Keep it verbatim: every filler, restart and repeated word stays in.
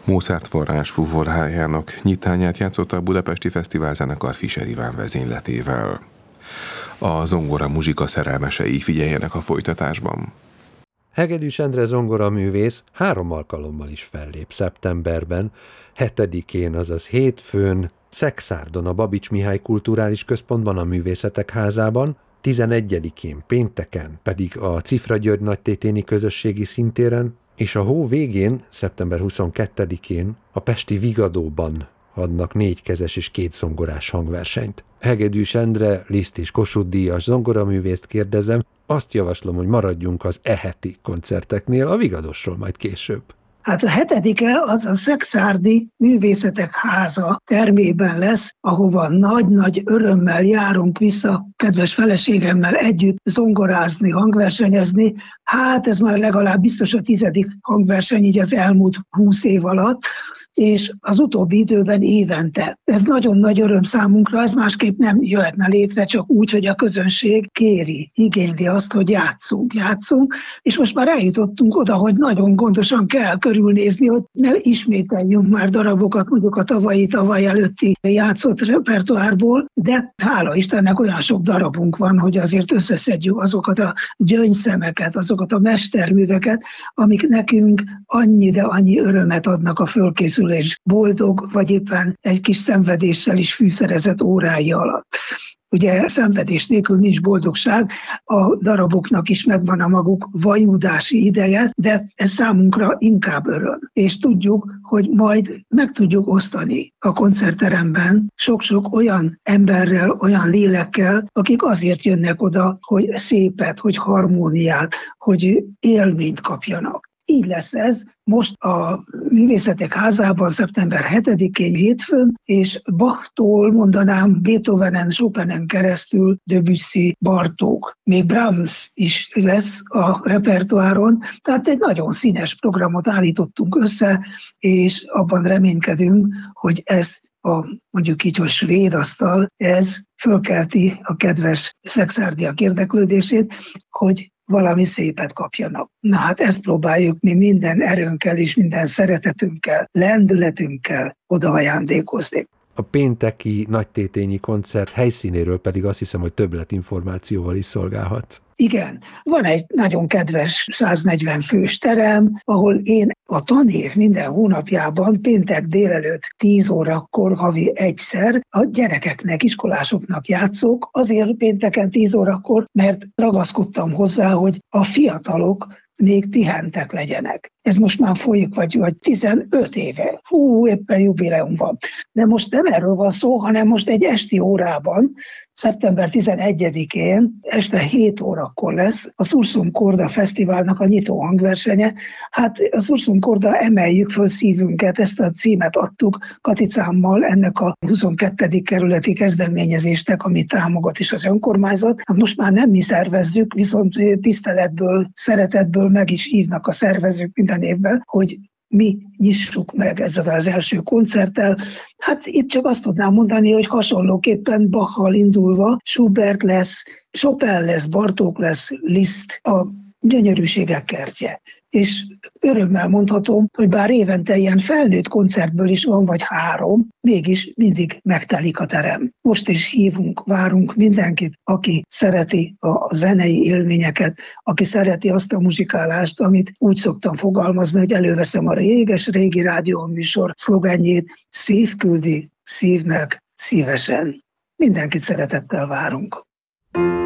Mozart forrás fuvorájának nyitányát játszotta a Budapesti Fesztiválzenekar Fischer Iván vezényletével. A zongora muzsika szerelmesei figyeljenek a folytatásban. Hegedűs Endre zongoraművész három alkalommal is fellép szeptemberben, hetedikén, azaz hétfőn, Szekszárdon a Babits Mihály Kulturális Központban, a Művészetek Házában, tizenegyedikén pénteken pedig a Cifra György nagytéténi közösségi színtéren, és a hó végén, szeptember huszonkettedikén a pesti Vigadóban adnak négykezes és két zongorás hangversenyt. Hegedűs Endre, Liszt és Kossuth díjas zongoraművészt kérdezem, azt javaslom, hogy maradjunk az e heti koncerteknél, a Vigadósról majd később. Hát a hetedike az a Szekszárdi Művészetek Háza termében lesz, ahova nagy-nagy örömmel járunk vissza kedves feleségemmel együtt zongorázni, hangversenyezni. Hát ez már legalább biztos a tizedik hangverseny így az elmúlt húsz év alatt, és az utóbbi időben évente. Ez nagyon nagy öröm számunkra, ez másképp nem jöhetne létre, csak úgy, hogy a közönség kéri, igényli azt, hogy játszunk, játszunk, és most már eljutottunk oda, hogy nagyon gondosan kell körülnézni, hogy ne ismételjünk már darabokat, mondjuk a tavalyi, tavaly előtti játszott repertoárból, de hála Istennek olyan sok darabunk van, hogy azért összeszedjük azokat a gyöngyszemeket, azokat a mesterműveket, amik nekünk annyi, de annyi örömet adnak a fölkészülés boldog, vagy éppen egy kis szenvedéssel is fűszerezett órái alatt. Ugye szenvedés nélkül nincs boldogság, a daraboknak is megvan a maguk vajudási ideje, de ez számunkra inkább öröm. És tudjuk, hogy majd meg tudjuk osztani a koncertteremben sok-sok olyan emberrel, olyan lélekkel, akik azért jönnek oda, hogy szépet, hogy harmóniát, hogy élményt kapjanak. Így lesz ez most a Művészetek Házában szeptember hetedikén hétfőn, és Bachtól mondanám Beethovenen, Chopinen keresztül Debussy, Bartók, még Brahms is lesz a repertoáron, tehát egy nagyon színes programot állítottunk össze, és abban reménykedünk, hogy ez a mondjuk így, hogy svéd asztal, ez fölkelti a kedves szekszárdiak érdeklődését, hogy valami szépet kapjanak. Na hát ezt próbáljuk mi minden erőnkkel és minden szeretetünkkel, lendületünkkel oda ajándékozni. A pénteki nagytétényi koncert helyszínéről pedig azt hiszem, hogy többletinformációval is szolgálhat. Igen, van egy nagyon kedves száznegyven fős terem, ahol én a tanév minden hónapjában péntek délelőtt tíz órakor havi egyszer a gyerekeknek, iskolásoknak játszok, azért pénteken tíz órakor, mert ragaszkodtam hozzá, hogy a fiatalok még pihentek legyenek. Ez most már folyik, vagy, vagy tizenöt éve. Hú, éppen jubileum van. De most nem erről van szó, hanem most egy esti órában, szeptember tizenegyedikén, este hét órakor lesz a Sursum Corda Fesztiválnak a nyitó hangversenye. Hát a Sursum Corda emeljük föl szívünket, ezt a címet adtuk Katicámmal ennek a huszonkettedik kerületi kezdeményezéstek, amit támogat is az önkormányzat. Hát most már nem mi szervezzük, viszont tiszteletből, szeretetből meg is hívnak a szervezők minden évben, hogy mi nyissuk meg ezzel az első koncerttel. Hát itt csak azt tudnám mondani, hogy hasonlóképpen Bachal indulva Schubert lesz, Chopin lesz, Bartók lesz, Liszt, a gyönyörűségek kertje. És örömmel mondhatom, hogy bár évente ilyen felnőtt koncertből is van, vagy három, mégis mindig megtelik a terem. Most is hívunk, várunk mindenkit, aki szereti a zenei élményeket, aki szereti azt a muzsikálást, amit úgy szoktam fogalmazni, hogy előveszem a réges-régi rádióműsor szlogenjét, szív küldi szívnek szívesen. Mindenkit szeretettel várunk.